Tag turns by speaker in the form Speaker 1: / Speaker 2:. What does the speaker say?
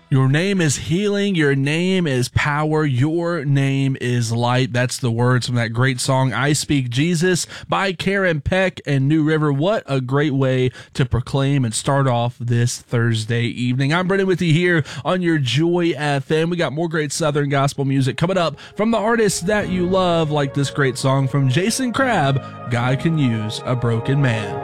Speaker 1: Your name is healing. Your name is power. Your name is light. That's the words from that great song, I Speak Jesus, by Karen Peck and New River. What a great way to proclaim and start off this Thursday evening. I'm Brendan with you here on your Joy FM. We got more great Southern gospel music coming up from the artists that you love, like this great song from Jason Crabb, God Can Use a Broken Man.